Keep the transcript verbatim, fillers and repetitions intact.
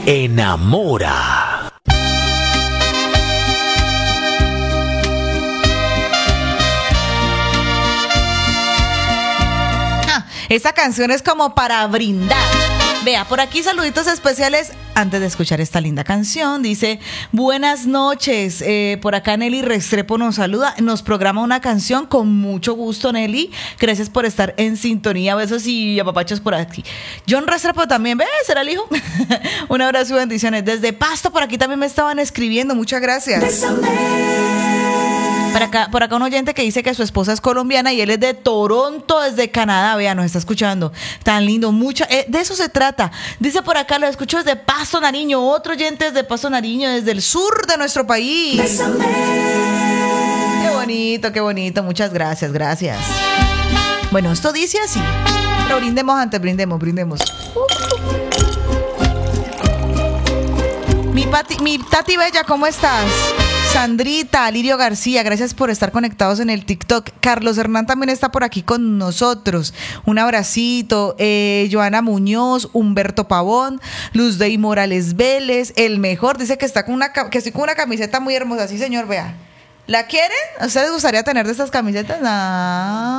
enamora. Ah, esta canción es como para brindar. Vea, por aquí saluditos especiales antes de escuchar esta linda canción. Dice, buenas noches, eh, por acá Nelly Restrepo nos saluda, nos programa una canción con mucho gusto, Nelly, gracias por estar en sintonía, besos y apapachos por aquí. John Restrepo también, ¿ves? ¿Será el hijo? Un abrazo y bendiciones. Desde Pasto, por aquí también me estaban escribiendo, muchas gracias. Bésame. Por acá, por acá un oyente que dice que su esposa es colombiana y él es de Toronto, desde Canadá. Vea, nos está escuchando. Tan lindo. Mucha, eh, de eso se trata. Dice por acá, lo escucho desde Pasto, Nariño. Otro oyente desde Pasto, Nariño, desde el sur de nuestro país. Bésame. Qué bonito, qué bonito. Muchas gracias, gracias. Bueno, esto dice así. Pero brindemos antes, brindemos, brindemos. Mi, pati, mi Tati Bella, ¿cómo estás? Sandrita, Lirio García, gracias por estar conectados en el TikTok. Carlos Hernán también está por aquí con nosotros. Un abracito. Eh, Joana Muñoz, Humberto Pavón, Luz Dey Morales Vélez, el mejor, dice que está con una que estoy con una camiseta muy hermosa. Sí, señor, vea. ¿La quieren? ¿A ustedes les gustaría tener de estas camisetas? No.